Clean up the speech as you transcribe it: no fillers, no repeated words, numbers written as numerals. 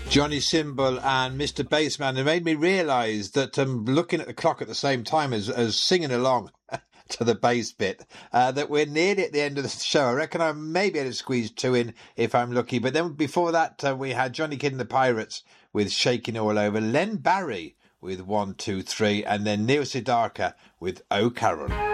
Johnny Symbol and Mr. Bassman. It made me realise that looking at the clock at the same time as singing along to the bass bit, that we're nearly at the end of the show. I reckon I may be able to squeeze two in if I'm lucky. But then before that, we had Johnny Kidd and the Pirates with Shaking All Over, Len Barry with 1, 2, 3, and then Neil Sedaka with Oh Carol.